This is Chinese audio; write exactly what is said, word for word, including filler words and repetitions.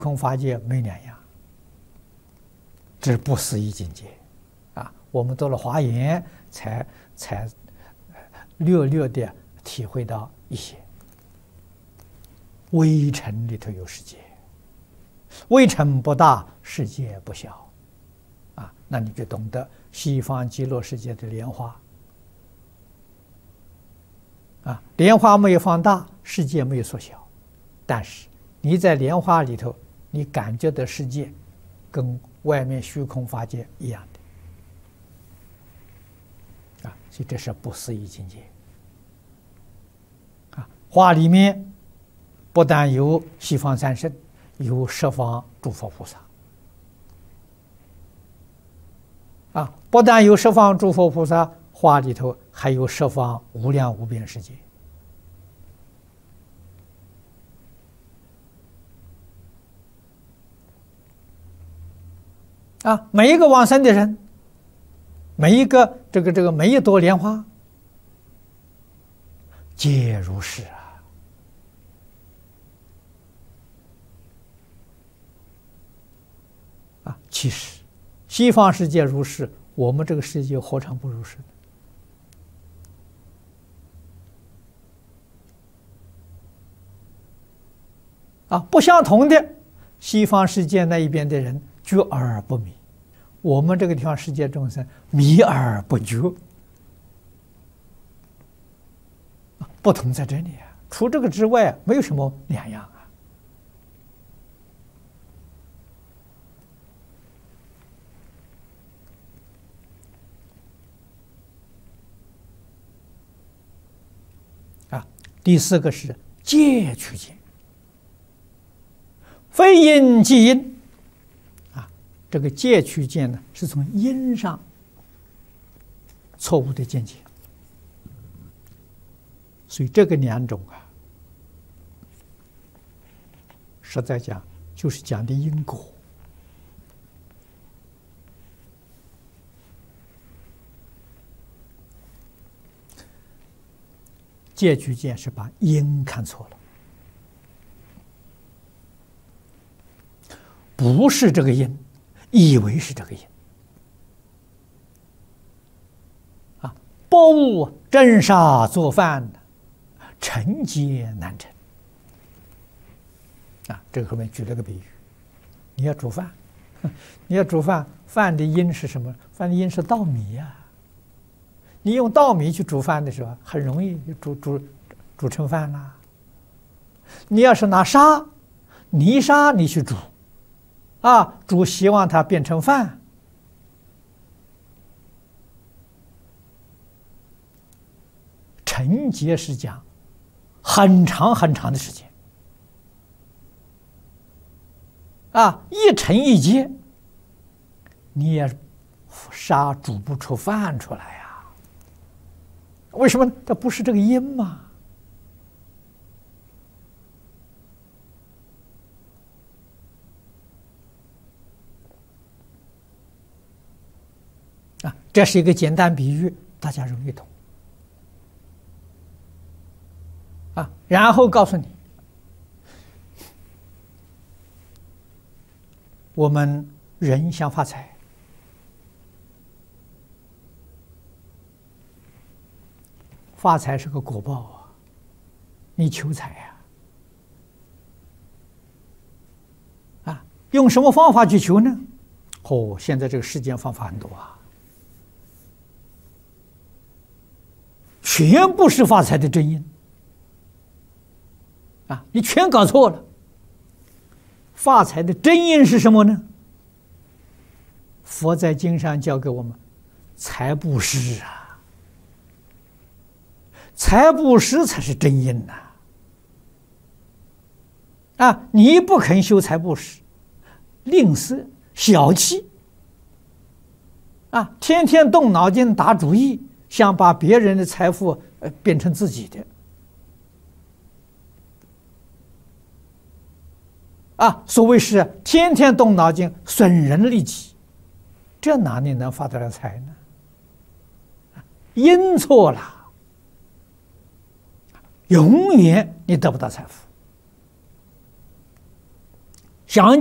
空法界没两样，这是不思议境界啊！我们读了华严，才才略略的体会到一些。微尘里头有世界，微尘不大，世界不小啊！那你就懂得西方极乐世界的莲花啊，莲花没有放大，世界没有缩小，但是你在莲花里头，你感觉的世界跟外面虚空法界一样的啊，所以这是不思议境界啊。花里面不但有西方三圣，有十方诸佛菩萨啊，不但有十方诸佛菩萨，花里头还有十方无量无边世界啊。每一个往生的人，每一个这个这个每一朵莲花，皆如是啊。啊，其实西方世界如是，我们这个世界何尝不如是呢？啊，不相同的，西方世界那一边的人觉而不迷，我们这个地方世界众生迷而不觉，不同在这里啊，除这个之外没有什么两样啊。啊，第四个是戒取见，非因即因啊，这个戒取见呢，是从因上错误的见解，所以这个两种啊，实在讲就是讲的因果。戒取见是把因看错了，不是这个因，以为是这个因啊！薄雾蒸砂做饭，成劫难成啊！这个后面举了个比喻，你要煮饭，你要煮饭，饭的因是什么？饭的因是稻米呀、啊。你用稻米去煮饭的时候，很容易就煮煮煮成饭啦。你要是拿沙、泥沙你去煮，啊，煮希望它变成饭，成劫是讲很长很长的时间，啊，一成一劫，你也沙煮不出饭出来呀。为什么呢？它不是这个因嘛？啊，这是一个简单比喻，大家容易懂。啊，然后告诉你，我们人想发财。发财是个果报啊，你求财呀、啊，啊，用什么方法去求呢？哦，现在这个世间方法很多啊，全部是发财的真因啊，你全搞错了。发财的真因是什么呢？佛在经上教给我们，财布施啊。财布施才是真因呐！啊，你不肯修财布施，吝啬、小气，啊，天天动脑筋打主意，想把别人的财富呃变成自己的，啊，所谓是天天动脑筋，损人利己，这哪里能发得了财呢？因错了。永远你得不到财富。 想